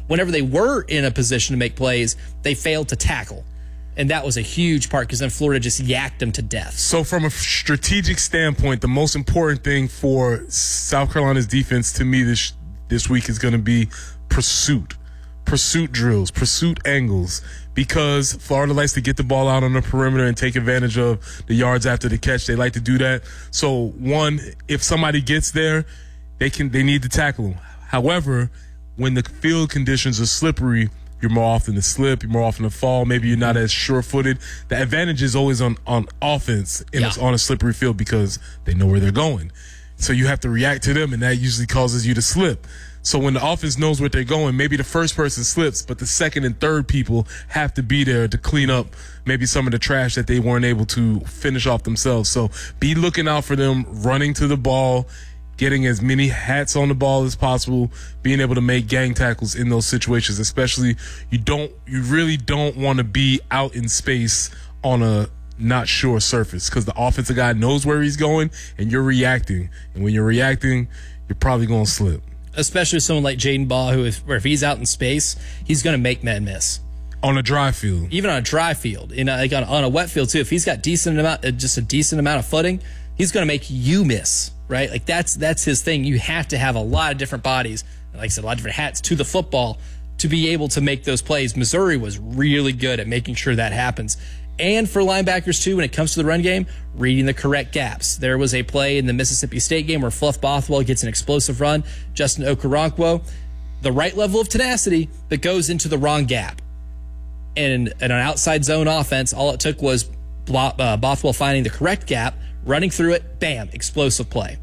whenever they were in a position to make plays, they failed to tackle. And that was a huge part because then Florida just yacked them to death. So from a strategic standpoint, the most important thing for South Carolina's defense to me this week is going to be pursuit drills, pursuit angles, because Florida likes to get the ball out on the perimeter and take advantage of the yards after the catch. They like to do that. So one, if somebody gets there, they need to tackle them. However, when the field conditions are slippery, you're more often to slip, you're more often to fall. Maybe you're not as sure-footed. The advantage is always on offense and it's on a slippery field because they know where they're going. So you have to react to them, and that usually causes you to slip. So when the offense knows where they're going, maybe the first person slips, but the second and third people have to be there to clean up maybe some of the trash that they weren't able to finish off themselves. So be looking out for them running to the ball, getting as many hats on the ball as possible, being able to make gang tackles in those situations, especially you really don't want to be out in space on a not sure surface because the offensive guy knows where he's going and you're reacting. And when you're reacting, you're probably going to slip. Especially someone like Jaden Ball, if he's out in space, he's going to make men miss. On a dry field. Even on a dry field. Like on a wet field, too. If he's got just a decent amount of footing, he's going to make you miss, right? Like that's his thing. You have to have a lot of different bodies, like I said, a lot of different hats to the football to be able to make those plays. Missouri was really good at making sure that happens. And for linebackers, too, when it comes to the run game, reading the correct gaps. There was a play in the Mississippi State game where Fluff Bothwell gets an explosive run. Justin Okoronkwo, the right level of tenacity, but goes into the wrong gap. And an outside zone offense, all it took was Bothwell finding the correct gap, running through it, bam, explosive play.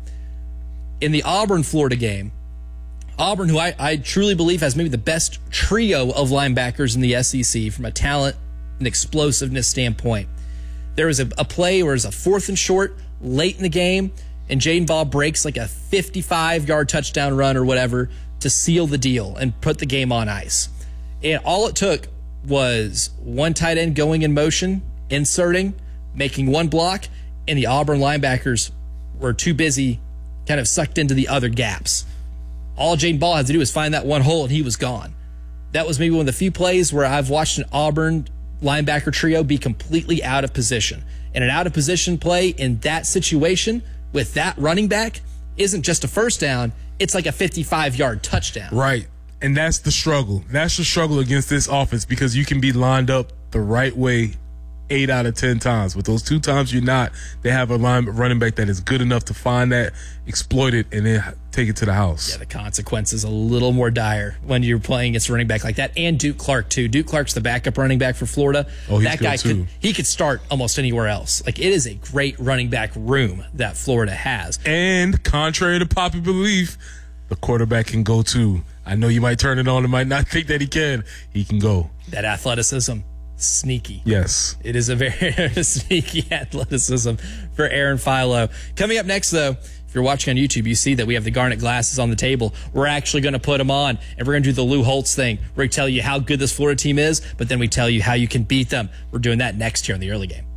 In the Auburn-Florida game, Auburn, who I truly believe has maybe the best trio of linebackers in the SEC from a talent and explosiveness standpoint. There was a play where it was a 4th and short late in the game, and Jaden Ball breaks like a 55-yard touchdown run or whatever to seal the deal and put the game on ice. And all it took was one tight end going in motion, inserting, making one block, and the Auburn linebackers were too busy kind of sucked into the other gaps. All Jaden Ball had to do was find that one hole, and he was gone. That was maybe one of the few plays where I've watched an Auburn linebacker trio be completely out of position. And an out-of-position play in that situation with that running back isn't just a first down, it's like a 55-yard touchdown. Right. And that's the struggle. That's the struggle against this offense because you can be lined up the right way 8 out of 10 times. But those 2 times you're not, they have a running back that is good enough to find that, exploit it, and then take it to the house. Yeah, the consequence is a little more dire when you're playing against a running back like that. And Duke Clark, too. Duke Clark's the backup running back for Florida. Oh, he's that guy good, too. He could start almost anywhere else. Like, it is a great running back room that Florida has. And contrary to popular belief, the quarterback can go, too. I know you might turn it on and might not think that he can. He can go. That athleticism. Sneaky. Yes. It is a very sneaky athleticism for Aaron Philo. Coming up next, though, if you're watching on YouTube, you see that we have the Garnet glasses on the table. We're actually going to put them on, and we're going to do the Lou Holtz thing. We're going to tell you how good this Florida team is, but then we tell you how you can beat them. We're doing that next here on The Early Game.